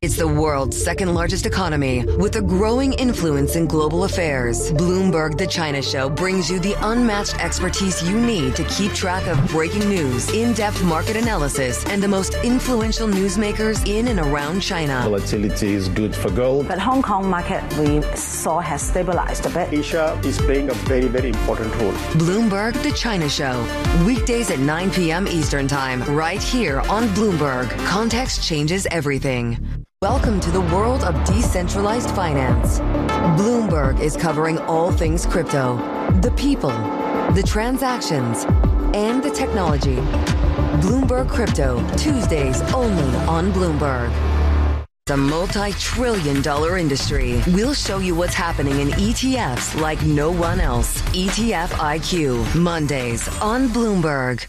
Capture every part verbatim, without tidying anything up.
It's the world's second largest economy with a growing influence in global affairs. Bloomberg The China Show brings you the unmatched expertise you need to keep track of breaking news, in-depth market analysis, and the most influential newsmakers in and around China. Volatility is good for gold. But Hong Kong market we saw has stabilized a bit. Asia is playing a very, very important role. Bloomberg The China Show. Weekdays at nine p.m. Eastern Time, right here on Bloomberg. Context changes everything. Welcome to the world of decentralized finance. Bloomberg is covering all things crypto, the people, the transactions, and the technology. Bloomberg Crypto, Tuesdays only on Bloomberg. It's a multi-trillion dollar industry. We'll show you what's happening in E T Fs like no one else. E T F I Q, Mondays on Bloomberg.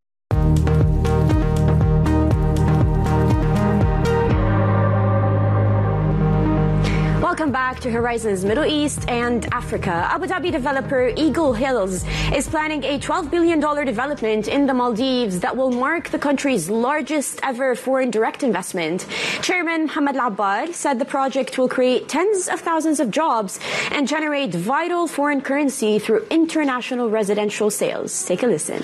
Welcome back to Horizons Middle East and Africa. Abu Dhabi developer Eagle Hills is planning a twelve billion dollars development in the Maldives that will mark the country's largest ever foreign direct investment. Chairman Hamad Al-Abbad said the project will create tens of thousands of jobs and generate vital foreign currency through international residential sales. Take a listen.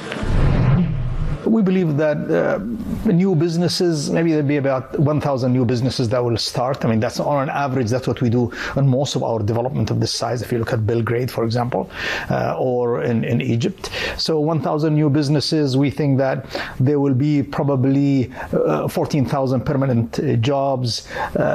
We believe that uh, new businesses, maybe there'll be about one thousand new businesses that will start. I mean, that's on an average, that's what we do on most of our development of this size. If you look at Belgrade, for example, uh, or in, in Egypt. So one thousand new businesses, we think that there will be probably uh, fourteen thousand permanent uh, jobs,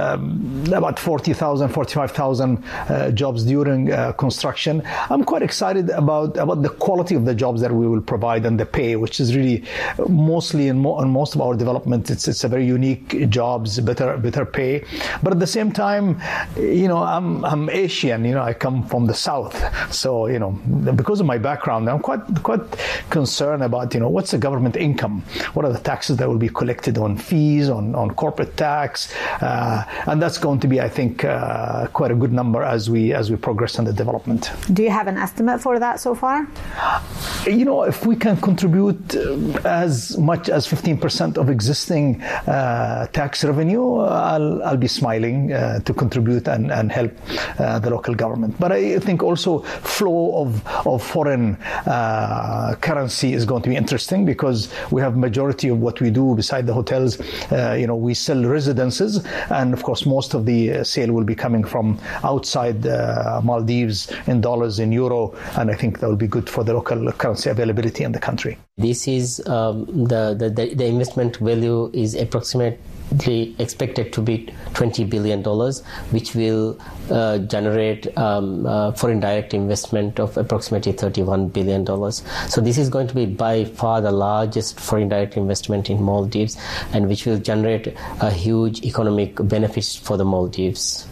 um, about forty thousand, forty-five thousand uh, jobs during uh, construction. I'm quite excited about, about the quality of the jobs that we will provide and the pay, which is really mostly in, mo- in most of our development, it's it's a very unique jobs, better better pay. But at the same time, you know, I'm I'm Asian. You know, I come from the south, so you know, because of my background, I'm quite quite concerned about you know what's the government income, what are the taxes that will be collected on fees, on on corporate tax, uh, and that's going to be, I think, uh, quite a good number as we as we progress in the development. Do you have an estimate for that so far? You know, if we can contribute as much as fifteen percent of existing uh, tax revenue, I'll, I'll be smiling uh, to contribute and, and help uh, the local government. But I think also flow of, of foreign uh, currency is going to be interesting because we have majority of what we do beside the hotels, uh, you know, we sell residences, and of course most of the sale will be coming from outside uh, Maldives in dollars, in euro, and I think that will be good for the local currency availability in the country. This is um, the, the, the investment value is approximately expected to be twenty billion dollars, which will uh, generate um, uh, foreign direct investment of approximately thirty-one billion dollars. So this is going to be by far the largest foreign direct investment in Maldives, and which will generate a huge economic benefits for the Maldives.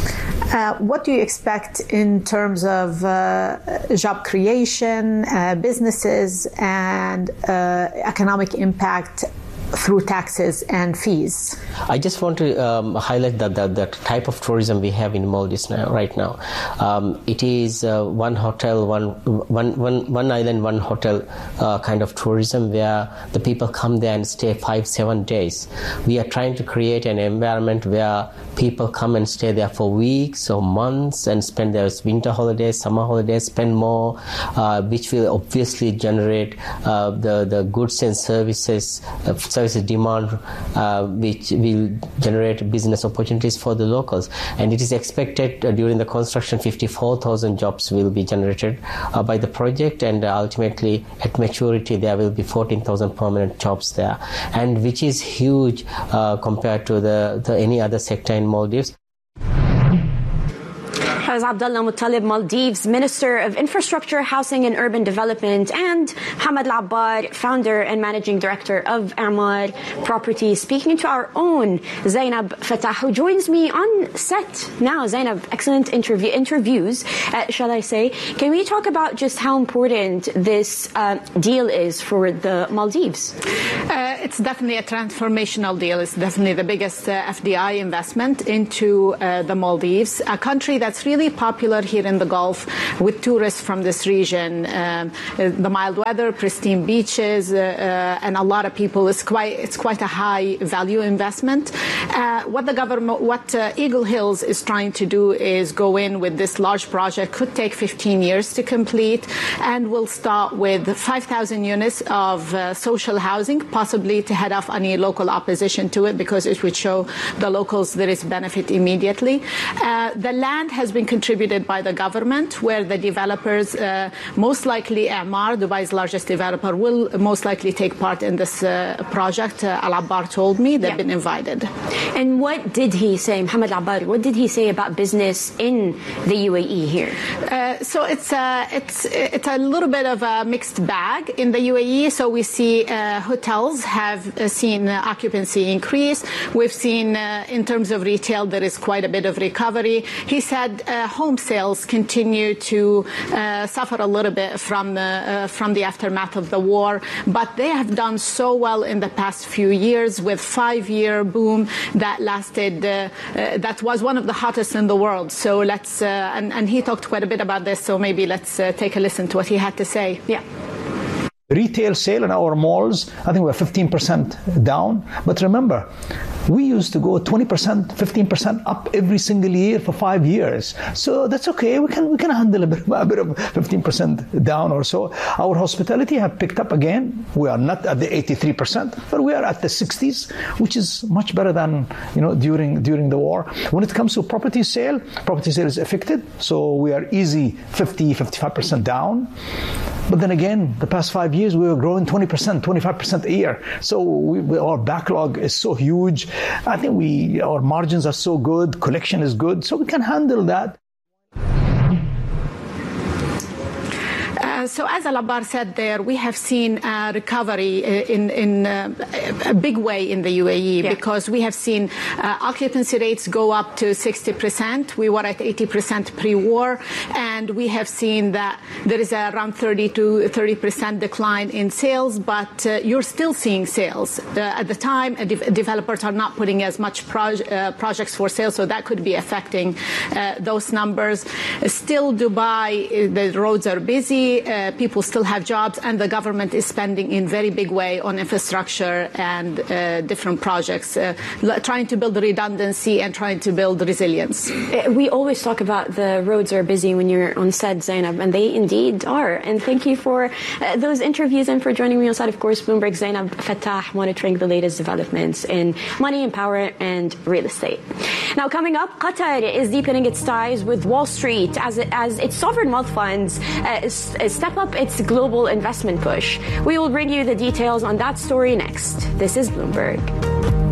Uh, what do you expect in terms of uh, job creation, uh, businesses, and uh, economic impact through taxes and fees? I just want to um, highlight that the, the type of tourism we have in Maldives now, right now. Um, it is uh, one hotel, one, one, one, one island, one hotel uh, kind of tourism where the people come there and stay five, seven days. We are trying to create an environment where people come and stay there for weeks or months and spend their winter holidays, summer holidays, spend more, uh, which will obviously generate uh, the, the goods and services, uh, services demand, uh, which will generate business opportunities for the locals. And it is expected uh, during the construction, fifty-four thousand jobs will be generated uh, by the project, and uh, ultimately at maturity there will be fourteen thousand permanent jobs there, and which is huge uh, compared to the, the any other sector in Maldives. That was Abdullah Muttalib, Maldives Minister of Infrastructure, Housing and Urban Development, and Hamad Al-Abbad, Founder and Managing Director of Emaar Properties, speaking to our own Zainab Fatah, who joins me on set now. Zainab, excellent interview, interviews, uh, shall I say. Can we talk about just how important this uh, deal is for the Maldives? Uh, it's definitely a transformational deal. It's definitely the biggest uh, F D I investment into uh, the Maldives, a country that's really really popular here in the Gulf with tourists from this region. Um, the mild weather, pristine beaches, uh, uh, and a lot of people. It's quite it's quite a high value investment. Uh, what the government, what uh, Eagle Hills is trying to do is go in with this large project. Could take fifteen years to complete, and we'll start with five thousand units of uh, social housing, possibly to head off any local opposition to it, because it would show the locals there is benefit immediately. Uh, the land has been contributed by the government, where the developers, uh, most likely Emaar, Dubai's largest developer, will most likely take part in this uh, project. Uh, Al Abbar told me they've yeah. been invited. And what did he say, Mohammed Al Abbar, what did he say about business in the U A E here? Uh, so it's a, it's, it's a little bit of a mixed bag in the U A E. So we see uh, hotels have uh, seen uh, occupancy increase. We've seen uh, in terms of retail, there is quite a bit of recovery. He said uh, home sales continue to uh, suffer a little bit from the, uh, from the aftermath of the war, but they have done so well in the past few years with five-year boom that lasted, uh, uh, that was one of the hottest in the world. So let's, uh, and, and he talked quite a bit about this, so maybe let's uh, take a listen to what he had to say. Yeah. Retail sale in our malls, I think we're fifteen percent down. But remember, we used to go twenty percent, fifteen percent up every single year for five years. So that's okay. We can we can handle a bit, a bit of fifteen percent down or so. Our hospitality have picked up again. We are not at the eighty-three percent, but we are at the sixties, which is much better than you know during during the war. When it comes to property sale, property sale is affected. So we are easy fifty, fifty-five percent down. But then again, the past five years, we were growing twenty percent, twenty-five percent a year. So we, our backlog is so huge. I think we our margins are so good, collection is good, so we can handle that. Uh, so as Al Abbar said there, we have seen a recovery in, in uh, a big way in the U A E yeah. because we have seen uh, occupancy rates go up to sixty percent. We were at eighty percent pre-war, and we have seen that there is around thirty to thirty percent decline in sales, but uh, you're still seeing sales. Uh, at the time, uh, de- developers are not putting as much proj- uh, projects for sale, so that could be affecting uh, those numbers. Still, Dubai, the roads are busy. Uh, people still have jobs, and the government is spending in very big way on infrastructure and uh, different projects, uh, trying to build redundancy and trying to build resilience. We always talk about the roads are busy when you're on set, Zainab, and they indeed are. And thank you for uh, those interviews and for joining me on set. Of course, Bloomberg Zainab Fattah, monitoring the latest developments in money and power and real estate. Now, coming up, Qatar is deepening its ties with Wall Street as it, as its sovereign wealth funds uh, step up its global investment push. We will bring you the details on that story next. This is Bloomberg.